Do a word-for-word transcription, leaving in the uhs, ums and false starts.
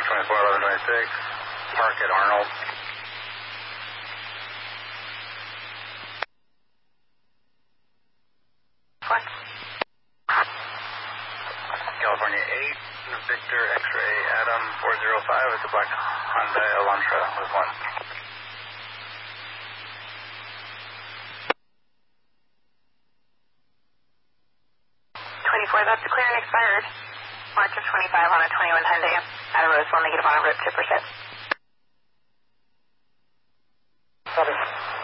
twenty-four eleven twenty-six, park at Arnold. What? California eight, Victor X-ray Adam four zero five at the black Hyundai Elantra with one. twenty-four, that's clear and expired. March of twenty-five on a twenty-one Hyundai. Adam Rose, one negative on a route to percent. Copy.